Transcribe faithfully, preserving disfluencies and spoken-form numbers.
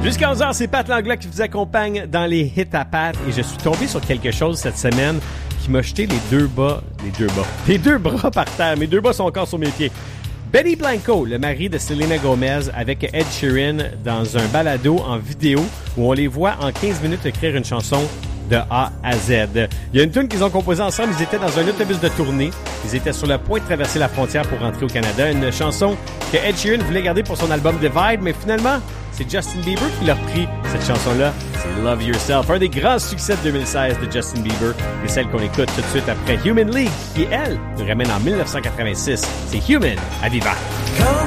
Jusqu'à onze heures, c'est Pat Langlois qui vous accompagne dans les hits à Pat. Et je suis tombé sur quelque chose cette semaine qui m'a jeté les deux bas, les deux bas, les deux bras par terre. Mes deux bas sont encore sur mes pieds. Betty Blanco, le mari de Selena Gomez, avec Ed Sheeran dans un balado en vidéo où on les voit en quinze minutes écrire une chanson de A à Z. Il y a une tune qu'ils ont composée ensemble. Ils étaient dans un autobus de tournée. Ils étaient sur le point de traverser la frontière pour rentrer au Canada. Une chanson que Ed Sheeran voulait garder pour son album Divide, mais finalement, c'est Justin Bieber qui l'a repris, cette chanson-là. C'est Love Yourself, un des grands succès de deux mille seize de Justin Bieber et celle qu'on écoute tout de suite après Human League, qui, elle, nous ramène en dix-neuf cent quatre-vingt-six. C'est Human à Viva.